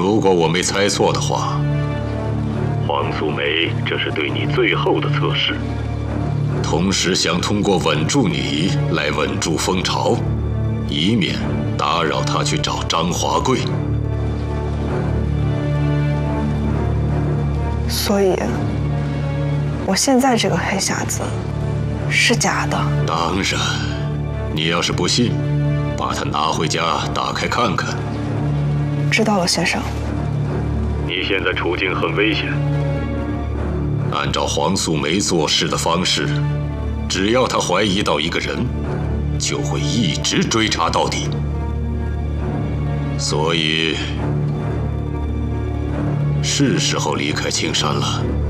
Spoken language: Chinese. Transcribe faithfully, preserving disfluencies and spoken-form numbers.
如果我没猜错的话， 黄素梅这是对你最后的测试， 同时想通过稳住你来稳住风潮，以免打扰他去找张华贵。 所以，我现在这个黑匣子是假的。 当然，你要是不信，把它拿回家打开看看。 知道了，先生。 你现在处境很危险。 按照黄素梅做事的方式，只要她怀疑到一个人，就会一直追查到底。所以，是时候离开青山了。